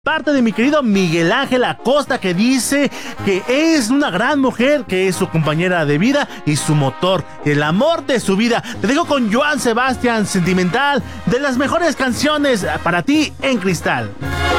parte de mi querido Miguel Ángel Acosta, que dice que es una gran mujer, que es su compañera de vida y su motor, el amor de su vida. Te dejo con Joan Sebastián, Sentimental, de las mejores canciones para ti en Cristal.